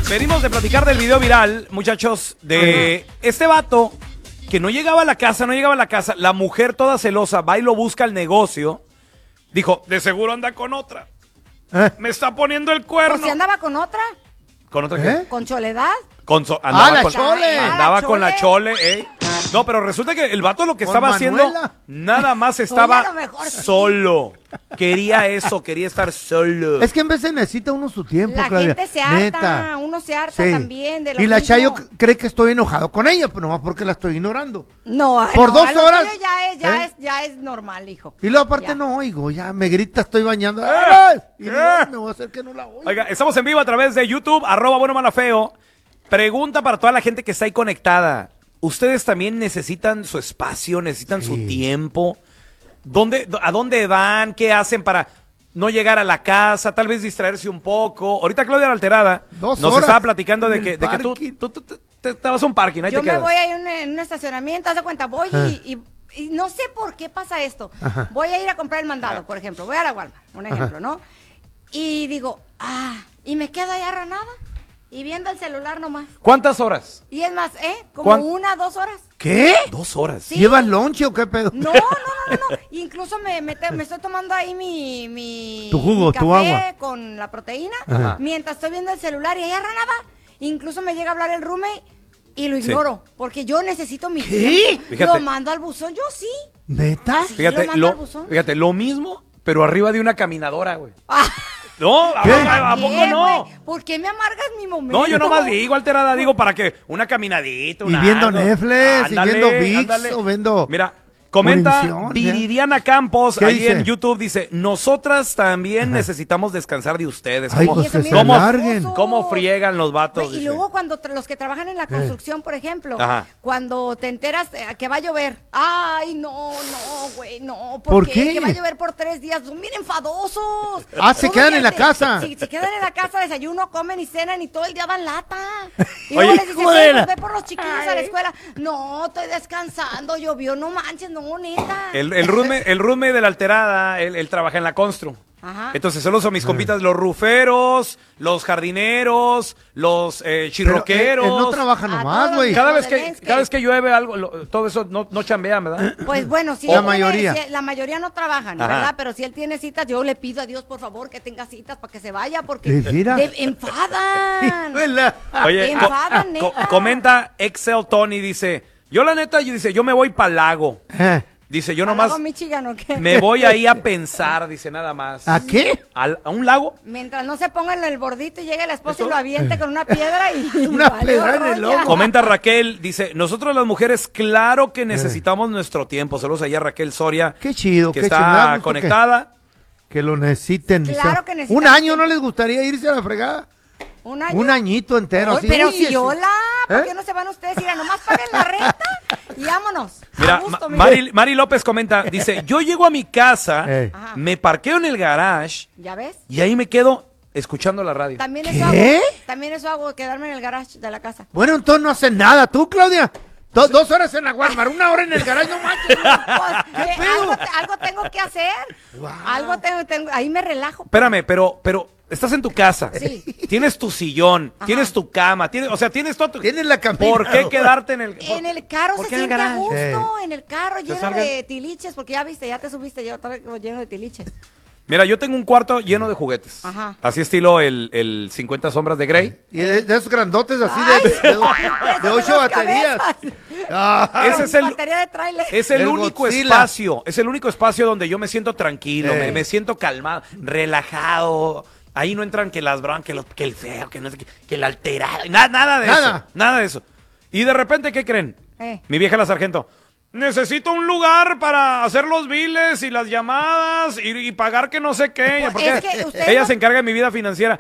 Venimos de platicar del video viral, muchachos, de este vato que no llegaba a la casa, la mujer toda celosa va y lo busca al negocio, dijo, de seguro anda con otra, me está poniendo el cuerno. ¿O si andaba con otra? ¿Con otra qué? ¿Con Soledad? Andaba con la Chole, No, pero resulta que el vato lo que estaba haciendo, nada más estaba solo. Quería eso, quería estar solo. Es que en vez de necesita uno su tiempo, La Claudia. gente se harta, uno se harta también de lo Y la mismo. Chayo cree que estoy enojado con ella, pero nomás porque la estoy ignorando. No, por 2 horas. Ya es normal, hijo. Y luego aparte no oigo, ya me grita, estoy bañando. ¡Ay! Y luego me voy a hacer que no la oigo. Oiga, estamos en vivo a través de YouTube, @buenomalafeo. Pregunta para toda la gente que está ahí conectada. ¿Ustedes también necesitan su espacio, necesitan su tiempo? ¿A dónde van? ¿Qué hacen para no llegar a la casa? Tal vez distraerse un poco. Ahorita Claudia la Alterada nos estaba platicando de que tú te vas a un parking. Ahí yo te quedas. me voy ahí en un estacionamiento, haz de cuenta, voy y no sé por qué pasa esto. Voy a ir a comprar el mandado, por ejemplo. Voy a la Walmart, un ejemplo, ¿no? Y digo, y me quedo ahí arranada. Y viendo el celular nomás. ¿Cuántas horas? Y es más, como 1, 2 horas. ¿Qué? 2 horas. Sí. ¿Llevas lonche o qué pedo? No. Incluso me estoy tomando ahí mi tu jugo, mi café tu agua. con la proteína. Ajá. Mientras estoy viendo el celular y ahí arranaba. Incluso me llega a hablar el roommate y lo ignoro. Porque yo necesito mi tiempo. Fíjate. Lo mando al buzón, yo sí. ¿Neta? Sí, Fíjate, lo mismo, pero arriba de una caminadora, güey. No, ¿a poco no? Güey, ¿por qué me amargas mi momento? No, yo nomás digo, Alterada, digo para que una caminadita, Y viendo Netflix, y viendo ViX, o viendo... Mira, comenta Munición, Viridiana Campos, ¿Qué ahí dice? en YouTube, dice, nosotras también necesitamos descansar de ustedes. Ay, ¿Cómo, pues que se cómo- larguen. cómo friegan los vatos? Güey, y dice. luego cuando los que trabajan en la construcción, por ejemplo, Ajá. cuando te enteras que va a llover, ay, no, güey, no, ¿Por qué? Que va a llover por 3 días, son bien enfadosos. Se quedan en la casa. Se quedan en la casa, desayuno, comen y cenan y todo el día dan lata. Y Oye, luego les dicen, joder. ve por los chiquillos a la escuela. No, estoy descansando, llovió, no manches, no, neta. El roommate de la Alterada, él trabaja en la constru. Ajá. Entonces solo son mis compitas, los ruferos, los jardineros, los chirroqueros. Él no trabaja nomás, güey. Cada Los vez que llueve algo, todo eso no chambean, ¿verdad? Pues bueno, si La él tiene- mayoría. la mayoría no trabajan, Ajá. ¿verdad? Pero si él tiene citas, yo le pido a Dios, por favor, que tenga citas para que se vaya, porque Mira. enfadan. Oye, enfadan, neta. comenta Excel Tony, dice, yo me voy para el lago. Dice, yo ¿Al nomás lago Michigan o qué? me voy ahí a pensar, dice nada más. ¿A qué? ¿A un lago? Mientras no se ponga en el bordito y llegue el esposo y lo aviente con una piedra y Una valió piedra en el roña. ojo. Comenta Raquel, dice, nosotros las mujeres, claro que necesitamos nuestro tiempo. Saludos allá a Raquel Soria, Qué chido, que qué chido. Me da está gusto conectada. Que lo necesiten. Claro que necesitan. ¿Un año no les gustaría irse a la fregada? ¿Un año? Un añito entero. Ay, así. pero Uy, si eso. hola, ¿por ¿Eh? qué no se van ustedes? Mira, nomás paguen la renta y vámonos. Mira, A gusto, mira. Mari López comenta, dice, yo llego a mi casa, Ajá. me parqueo en el garage ¿Ya ves? y ahí me quedo escuchando la radio. También ¿Qué? eso hago. También eso hago, quedarme en el garage de la casa. Bueno, entonces no hacen nada. ¿Tú, Claudia? 2 horas en la Walmart, 1 hora en el garage, no manches. Pues, pedo? algo tengo que hacer. Algo tengo, ahí me relajo. Espérame, pero estás en tu casa, Sí. tienes tu sillón, Ajá. tienes tu cama, tienes todo tu... Tienes la campina. ¿Por qué quedarte en el... En el carro ¿por se qué en el siente a garage? gusto, en el carro lleno salgas? de tiliches, porque ya viste, ya te subiste, ya otra vez lleno de tiliches. Mira, yo tengo un cuarto lleno de juguetes. Ajá. Así estilo el 50 sombras de Grey. Y de esos grandotes así Ay, de 8 baterías. Ese es el, Batería de tráiler. es el El único Godzilla. espacio, es el único espacio donde yo me siento tranquilo, me siento calmado, relajado. Ahí no entran que las broncas, que el feo, que no sé qué, que el alterado, nada de eso, nada de eso. Y de repente, ¿qué creen? Mi vieja la sargento, necesito un lugar para hacer los biles y las llamadas y pagar que no sé qué, Pues porque es que ustedes ella no- se encarga de mi vida financiera.